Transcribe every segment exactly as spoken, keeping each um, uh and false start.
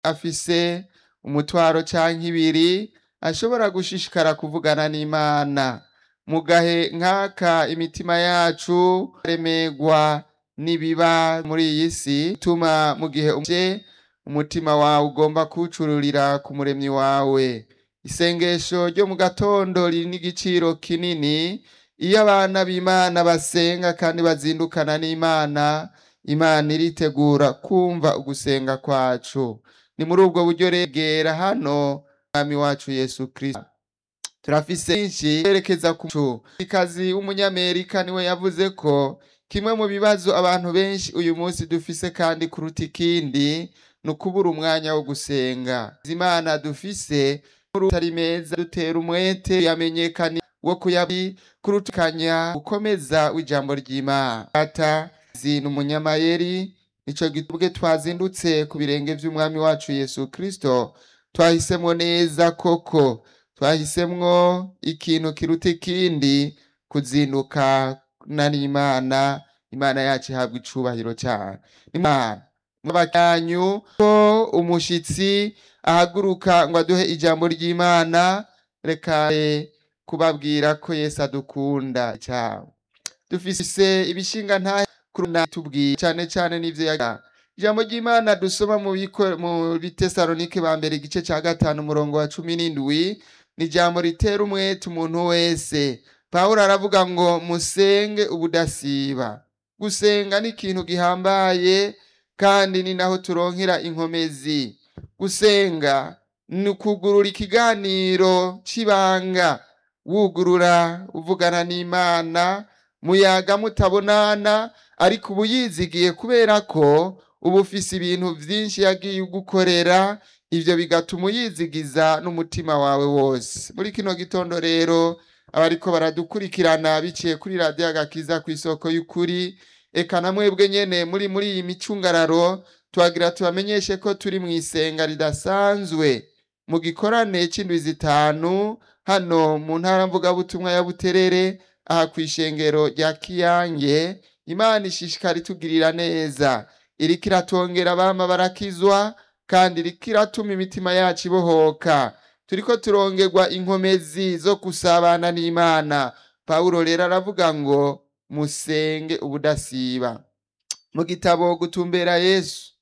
afise umutwaro canke ibiri ashobora gushishikara kuvugana n'Imana. Mu gahe nk'aka imitima yacu remegwa nibiba muri iyi si, tuma mu gihe umje umutima wawe ugomba kucururira ku muremyi wawe. Isengesho ryo mu gatondo riri n'igiciro kinini. Iyo abana b'Imana basenga kandi bazindukana n'Imana, Imana iritegura kumva ugusenga kwacu. Ni muri ubwo buryo regera hano Mwami wacu Yesu Kristo. Turafise byinshi yerekeza ku ikazi w'umunyamerika niwe yavuze ko kimwe mu bibazo abantu benshi uyu munsi dufise kandi kuruta ikindi ni ukubura umwanya wo gusenga. Imana dufise utari meza dutera umwete yamenyekana wo kuyabi kurutukanya gukomeza w'ijambo ry'Imana. Ata zinu umunyamayeri nico gitubwe twazindutse ku birenge vy'Umwami wacu Yesu Kristo. Twahisemwo neza koko, twahisemwo ikintu kiruta ikindi kuzinduka na n'Imana. Imana yacu ihabwa icubahiro cyane. Imana mubakanyu ko umushitsi ahaguruka ngo aduhe ijambo ry'Imana, reka kubabwira ko Yesu adukunda cyane. Dufise ibishinga nta kuruna tubwiye cyane cyane n'ivyo yaga. Ijambo ry'Imana dusoma mu mu Bitesalonike ba mbere igice ca gatanu umurongo wa cumi n'indwi ni ijambo ritera umwete umuntu wese. Pawulo aravuga ngo musenge ubudasiba. Gusenga ni ikintu gihambaye kandi ni naho turonkera inkomezi. Gusenga ni ukugurura ikiganiro c'ibanga, wugurura uvugana n'Imana muyaga mutabonana, ariko ubu yizigiye kubera ko ubu ufise ibintu vyinshi yagiye gukorera, ivyo bigatuma uyizigiza n'umutima wawe wose. Muri kino gitondo rero abariko baradukurikirana biciye kuri Radio Agakiza kw'isoko y'ukuri, eka na mwebwe nyene muri muri iyi micungararo, twagira tubamenyeshe ko turi mu isenga ridasanzwe mu gikorane c'indwi zitanu hano mu ntara mvugabutumwa ya Buterere, aha kw'ishengero rya Kiyange. Imana ishishikara itugirira neza, iriko iratongera abama barakizwa kandi iriko iratuma imitima yacu ibohoka. Turiko turongerwa inkomezi zo kusabana n'Imana. Pawulo rero aravuga ngo musenge ubudasiba. Mu gitabo Gutumbera Yesu,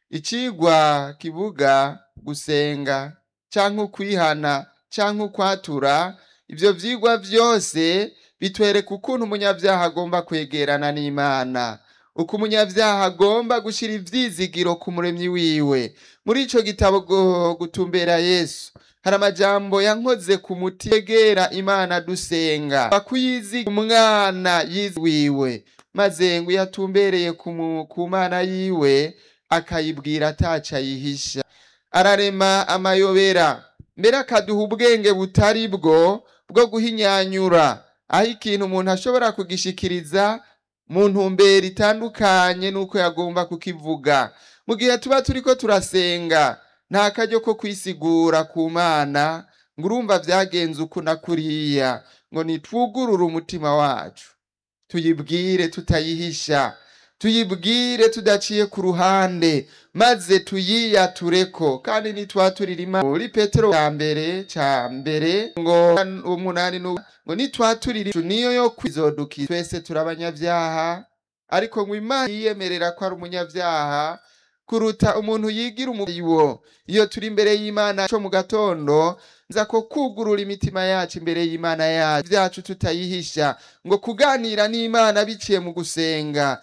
icigwa kivuga gusenga canke ukwihana canke ukwatura. Ivyo vyigwa vyose bitwereka ukuntu umunyavyaha agomba kwegerana n'Imana, uko umunyavyaha agomba gushira ivyizigiro ku muremyi wiwe. Muri ico gitabo Gutumbera Yesu hari amajambo yankoze ku mutima, egera Imana dusenga bakuyiziga umwana yiziwiwe, maze ngo yatumbereye ku Mana yiwe akayibwira ataca yihisha. Ararema amayobera, mbere akaduha ubwenge butari bwo bwo guhinyanyura aho ikintu umuntu ashobora kugishikiriza mu ntumbero itandukanye nuko yagomba kukivuga. Mu gihe tuba turiko turasenga nta karyo ko kwisigura ku Mana ngo urumva vyagenze uku na kuriya, ngo nitwugurure umutima wacu tuyibwire tutayihisha, tuyibwire tudaciye ku ruhande, maze tuyiyatureko. Kandi nitwaturira Imana muri Petero ya mbere ca mbere ngo umunani ngo nitwaturira niyo yo kwizodukira. Twese turabanyavyaha, ariko ngo Imana yiyemerera ko ari umunyavyaha kuruta umuntu yigira umuyiwo. Iyo turi imbere y'Imana cyo mu gatondo, nza ko kugurura imitima yacu imbere y'Imana yacu vyacu tutayihisha, ngo kuganira n'Imana biciye mu gusenga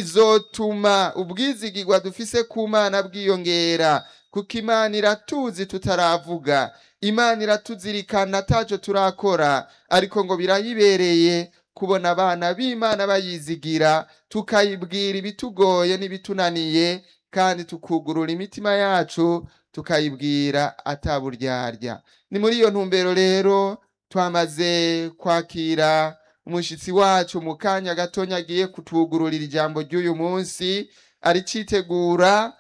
bizotuma ubwizigirwa dufise ku Mana bwiyongera, kuko Imana iratuzi tutaravuga, Imana iratuzirikana ataco turakora, ariko ngo birayibereye kubona abana b'Imana bayizigira, tukayibwira ibitugoye n'ibitunaniye, kandi tukugurura imitima yacu tukayibwira ataburyarya. Ni muri iyo ntumbero rero twamaze kwakira umushitsi wacu mu kanya gatonya agiye kutwugururira ijambo ry'uyu munsi, aricitegura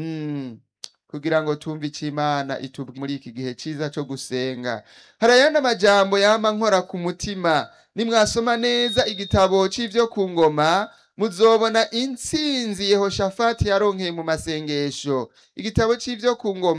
mm, kugira ngo tumve ico Imana itubwira muri iki gihe ciza co gusenga. Harayandi amajambo yama nkora ku mutima. Nimwasoma neza igitabo c'ivyo ku ngoma muzobona intsinzi Yehoshafati yaronkeye mu masengesho. Igitabo c'ivyo ku ngoma